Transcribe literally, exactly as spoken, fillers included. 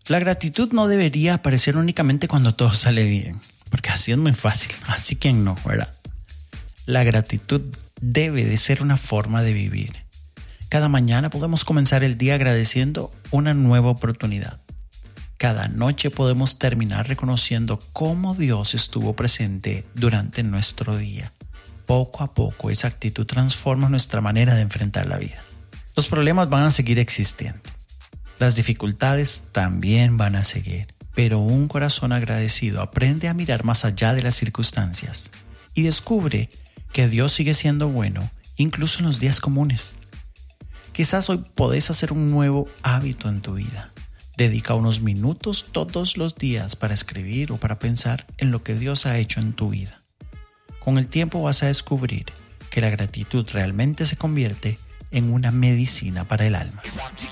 La gratitud no debería aparecer únicamente cuando todo sale bien, porque así es muy fácil, así que no, ¿verdad? La gratitud debe de ser una forma de vivir. Cada mañana podemos comenzar el día agradeciendo una nueva oportunidad. Cada noche podemos terminar reconociendo cómo Dios estuvo presente durante nuestro día. Poco a poco esa actitud transforma nuestra manera de enfrentar la vida. Los problemas van a seguir existiendo. Las dificultades también van a seguir. Pero un corazón agradecido aprende a mirar más allá de las circunstancias y descubre que Dios sigue siendo bueno incluso en los días comunes. Quizás hoy podés hacer un nuevo hábito en tu vida. Dedica unos minutos todos los días para escribir o para pensar en lo que Dios ha hecho en tu vida. Con el tiempo vas a descubrir que la gratitud realmente se convierte en una medicina para el alma.